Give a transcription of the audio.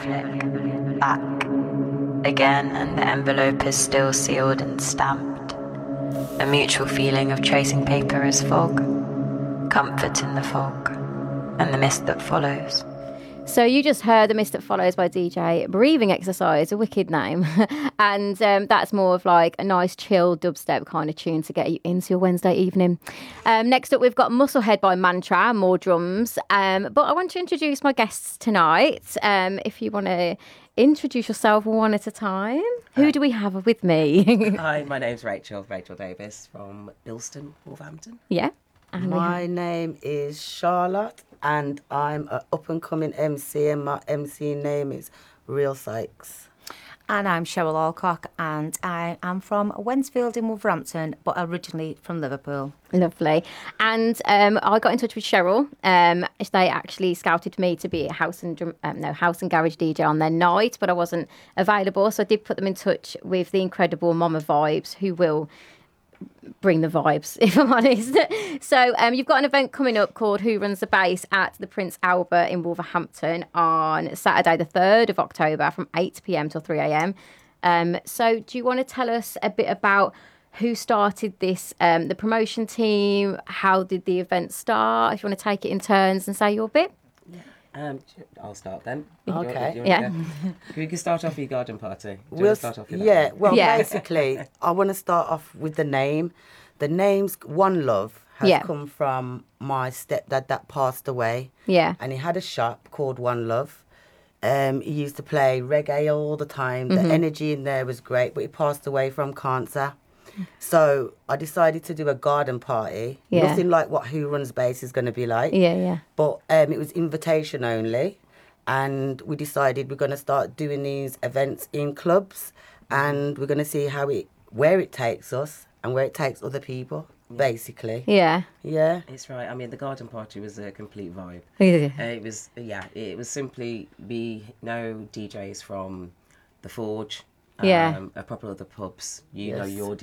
envelope. Back. Again, and the envelope is still sealed and stamped. A mutual feeling of tracing paper as fog. Comfort in the fog. And the mist that follows. So you just heard The Mist That Follows by DJ. Breathing Exercise, a wicked name. And that's more of like a nice chill dubstep kind of tune to get you into your Wednesday evening. Next up, we've got Musclehead by Mantra, more drums. But I want to introduce my guests tonight. If you want to introduce yourself one at a time. Who do we have with me? Hi, my name's Rachel Davis from Bilston, Wolverhampton. Yeah. And my name is Charlotte, and I'm an up-and-coming MC, and my MC name is Real Sykes. And I'm Cheryl Alcock, and I am from Wensfield in Wolverhampton, but originally from Liverpool. Lovely. And I got in touch with Cheryl. They actually scouted me to be a house and garage DJ on their night, but I wasn't available, so I did put them in touch with the incredible Mama Vibes, who will bring the vibes, if I'm honest. So you've got an event coming up called Who Runs the Bass at the Prince Albert in Wolverhampton on Saturday the 3rd of October from 8 p.m. till 3 a.m. So do you want to tell us a bit about who started this, the promotion team? How did the event start? If you want to take it in turns and say your bit. I'll start then. Okay. Yeah. We can start off with your garden party. Basically, I want to start off with the name. The name's One Love has come from my stepdad that passed away. Yeah. And he had a shop called One Love. He used to play reggae all the time. The energy in there was great, but he passed away from cancer. So I decided to do a garden party. Yeah. Nothing like what Who Runs Bass is going to be like. Yeah. But it was invitation only. And we decided we're going to start doing these events in clubs. And we're going to see where it takes us and where it takes other people, basically. Yeah. Yeah. It's right. I mean, the garden party was a complete vibe. Yeah. It was simply DJs from The Forge. Yeah. A couple of the pubs, Yes. your